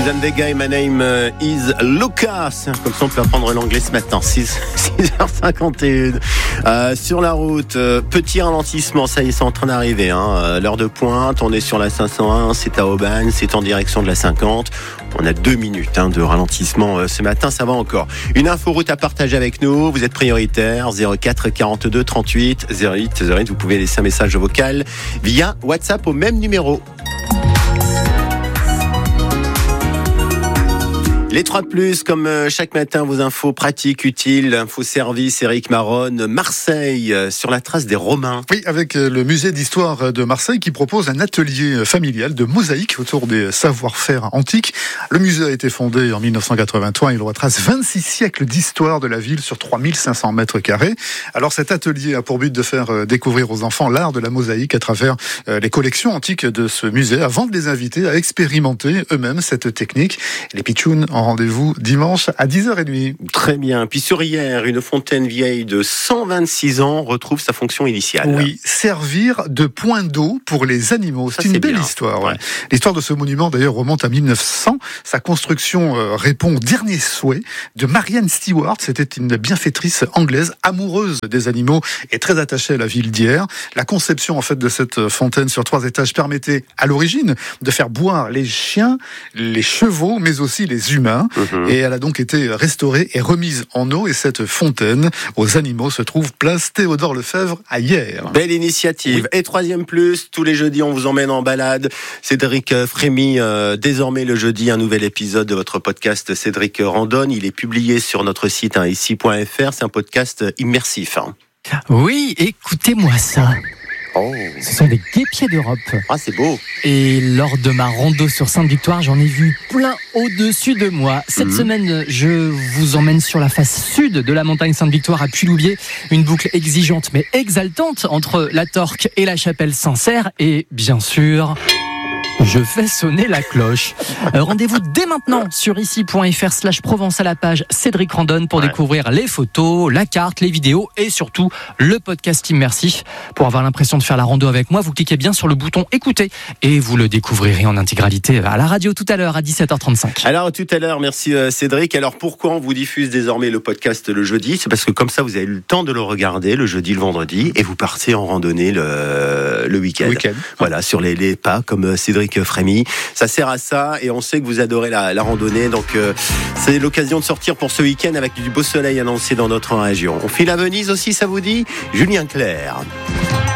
Suzanne Vega et my name is Lucas. Comme ça, on peut apprendre l'anglais ce matin. 6h51. Sur la route, petit ralentissement. Ça y est, c'est en train d'arriver. L'heure de pointe, on est sur la 501. C'est à Aubagne. C'est en direction de la 50. On a 2 minutes de ralentissement ce matin. Ça va encore. Une inforoute à partager avec nous. Vous êtes prioritaire. 04 42 38 08 08. Vous pouvez laisser un message vocal via WhatsApp au même numéro. Les 3+, comme chaque matin, vos infos pratiques, utiles, infos service, Éric Maronne, Marseille, sur la trace des Romains. Oui, avec le musée d'histoire de Marseille qui propose un atelier familial de mosaïque autour des savoir-faire antiques. Le musée a été fondé en 1983, il retrace 26 siècles d'histoire de la ville sur 3500 mètres carrés. Alors cet atelier a pour but de faire découvrir aux enfants l'art de la mosaïque à travers les collections antiques de ce musée, avant de les inviter à expérimenter eux-mêmes cette technique. Les pitchouns en rendez-vous dimanche à 10h30. Très bien. Puis sur hier, une fontaine vieille de 126 ans retrouve sa fonction initiale. Oui, servir de point d'eau pour les animaux. C'est une belle histoire. Ouais. L'histoire de ce monument, d'ailleurs, remonte à 1900. Sa construction répond au dernier souhait de Marianne Stewart. C'était une bienfaitrice anglaise, amoureuse des animaux et très attachée à la ville d'Hyères. La conception, en fait, de cette fontaine sur 3 étages permettait, à l'origine, de faire boire les chiens, les chevaux, mais aussi les humains. Et elle a donc été restaurée et remise en eau. Et cette fontaine aux animaux se trouve place Théodore Lefebvre à Hyères. Belle initiative. Oui. Et 3+, tous les jeudis, on vous emmène en balade. Cédric Frémy, désormais le jeudi, un nouvel épisode de votre podcast Cédric Randonne. Il est publié sur notre site ici.fr. C'est un podcast immersif. Oui, écoutez-moi ça. Oh. Ce sont des guêpiers d'Europe. Ah, c'est beau. Et lors de ma rando sur Sainte-Victoire, j'en ai vu plein au-dessus de moi. Cette semaine, je vous emmène sur la face sud de la montagne Sainte-Victoire à Puy-Loubier. Une boucle exigeante mais exaltante entre la Torque et la chapelle Sancerre. Et bien sûr, je fais sonner la cloche. Rendez-vous dès maintenant sur ici.fr/Provence à la page Cédric Randonne pour découvrir les photos, la carte, les vidéos et surtout le podcast immersif. Pour avoir l'impression de faire la rando avec moi, vous cliquez bien sur le bouton écouter et vous le découvrirez en intégralité à la radio tout à l'heure à 17h35. Alors tout à l'heure, merci Cédric. Alors pourquoi on vous diffuse désormais le podcast le jeudi ? C'est parce que comme ça vous avez eu le temps de le regarder le jeudi, le vendredi et vous partez en randonnée le week-end. Voilà, sur les pas comme Cédric Frémy. Ça sert à ça et on sait que vous adorez la randonnée. Donc c'est l'occasion de sortir pour ce week-end avec du beau soleil annoncé dans notre région. On file à Venise aussi, ça vous dit ? Julien Clerc.